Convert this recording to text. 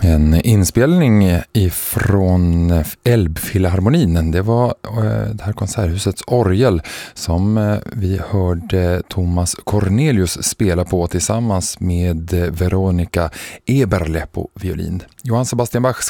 En inspelning ifrån Älbphilharmonin. Det var det här konserthusets orgel som vi hörde Thomas Cornelius spela på tillsammans med Veronica Eberle på violin. Johann Sebastian Bachs